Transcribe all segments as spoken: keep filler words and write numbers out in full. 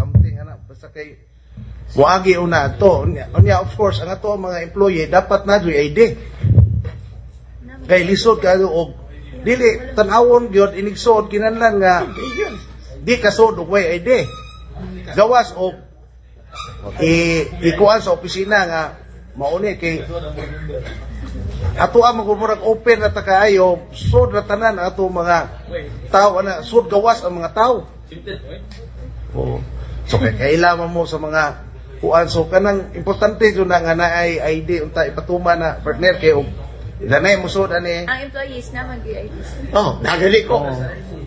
something ana basta kay muagi una ato unya, unya of course ang ato mga employee dapat na I D kay lisod kayo og dili tan-awon gyud inigsod kinahanglan nga di kasod og way I D gawas og i ikuan sa opisina nga mauni kay ato ang magmurag open na takaayo sud na tanan ato mga tao ana sud gawas ang mga tao. Oh. So kay kailangan mo sa mga kuan so kanang importante jud na nga naay I D unta ipatuma na partner kay og danay mo sud ani ang employees na mag-I D. Oh, nagali ko. Oh.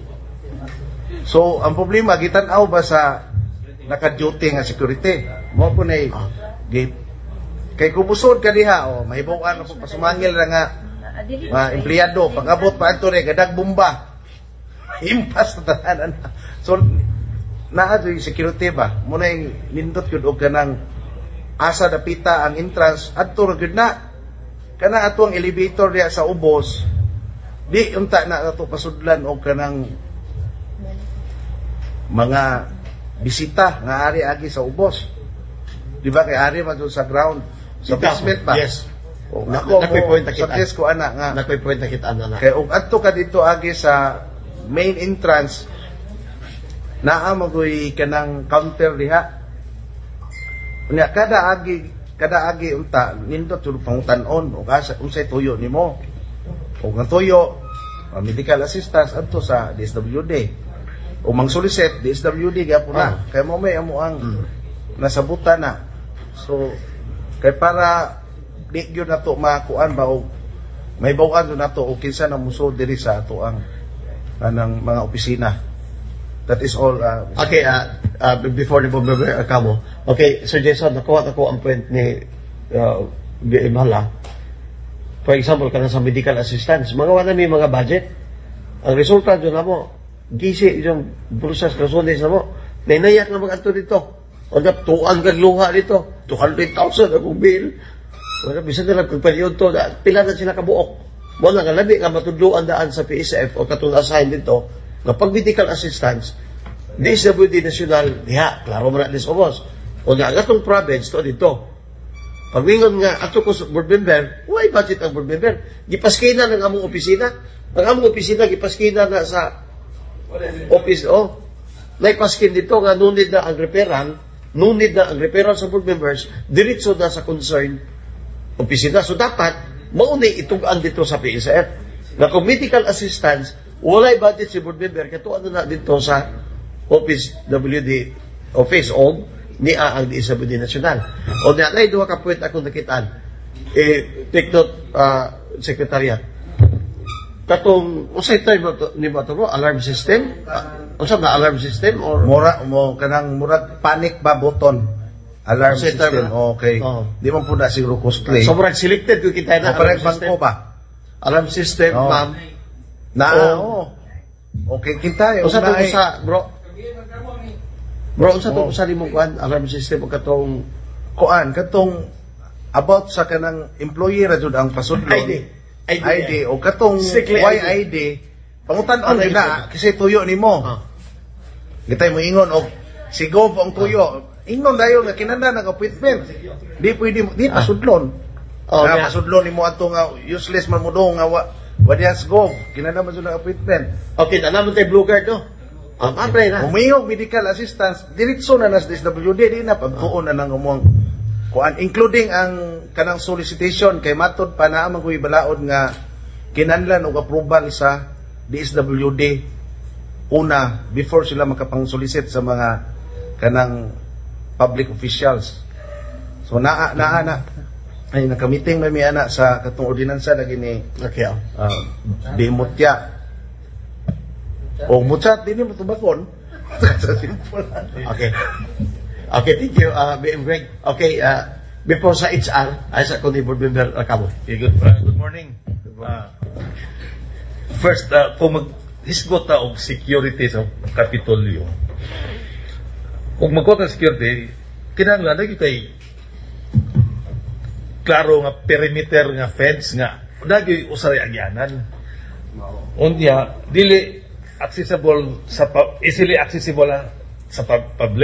So ang problema gitan-aw ba sa naka-duty nga security mo po nay oh. Gate kay kubusod ka diha oh mahibaw-an po pasumangil ra nga mga empleyado pag-abot pa adto ni gadag bomba impas na tanan so naa yung security ba muna yung nindot yun o kanang asa dapita ang entrance adto gyud na kana ato ang elevator diya sa ubos di unta na ato pasudlan o kanang mga bisita nga ari agi sa ubos di ba kay ari man sa ground sa basement ba yes o, nako nakoy point kita sa test ko ana nga nakoy point kita ana kay og adto ka dito agi sa main entrance naa magoy kanang counter diha unya kada agi kada agi unta nindot jud pangutan-on ug asa unsay tuyo nimo ug ang tuyo uh, medical assistance adto sa D S W D o mangsuliset D S W D gyapon na oh. kay mo may amo ang mm. nasabutan na so kay para di gyud nato makuan ba og may bawan jud nato og kinsa na muso diri sa ato ang anang mga opisina. That is all. Uh, okay, uh, uh, before the bomber uh, kamo. Okay, Sir Jason, nakuha ako ang point ni uh, B M Hala. For example, kanang sa medical assistance, mga wala may mga budget. Ang resulta doon na mo, gisi yung brusas rasones na mo, nainayak na mag-anto dito. O na, tuan kag luha dito. two hundred thousand akong bill. Wala, bisan nila kung period to, pila na sila kabuok. Wala nga labi ka matudluan daan sa P S F o katong assign dito, nga pag medical assistance, D S W D National, diha, klaro mo na dis obos. O nga, atong province, to dito. Pagwingon nga, ato ko sa board member, why budget ang board member? Gipaskina ng among opisina. Ang among opisina, gipaskina na sa office, oh. Naipaskin dito nga, nunid na ang referral, nunid na ang referral sa board members, diretso na sa concern opisina. So, dapat, maunay itugaan dito sa P S F. Na kung medical assistance, walay budget si board member, kato ano na dito sa office W D, office o ni ang D S W D National. O na ay duha ka point akong nakitaan. Eh, take note, uh, Secretariat. Katong, usay tayo ni ba ito alarm system? Uh, usay na alarm system? Or mura, mo, kanang murag panic ba button? Alarm usay system, tayo, okay. Oh. Di man po na siguro costly. Sobrang selected kung kita na o parang bangko ba? Alarm system, Oh. ma'am. Na, Oh. oh. Okay, kita. Usa to Unay- sa, bro. Bro, unsa to Oh. sa limong kuan alarm system o katong kuan katong about sa kanang employee ra jud ang pasudlon I D. I D, I D o katong Strictly Y I D. I D pangutan-on Ah, gyud na kasi tuyo nimo Ah. gitay mo ingon og sigov ang tuyo ingon dayon nga kinahanglan ng appointment di pwede mo- di pasudlon Oh, nga yeah. pasudlon nimo ato nga useless man mo do nga wa wadias go kinahanglan man jud ng appointment Okay, na naman tayo blue card, no? Um, apply na. umiyog medical assistance diretso na nas D S W D di na pagtuon na nang umong kuan including ang kanang solicitation kay matod pa na magoy balaod nga kinahanglan og approval sa D S W D una before sila makapang-solicit sa mga kanang public officials. So naa naa na ay nakamiting na mi ana sa katong ordinansa lagi ni Okay, oh. uh, Dimutya o mutsat din mo tubakon sa simple. Okay. Okay, thank you, uh, B M Greg. Okay, uh, before sa H R, ay sa kundi board member uh, kamo. Okay, good, uh, good morning. Uh, first, uh, kung mag-hisgot ta og security sa Kapitolyo, kung magkuha ka security, kinahanglan lagi kay klaro nga perimeter nga fence nga lagi usay agyanan. Unya, dili accessible sa pa- easily accessible sa pa- public.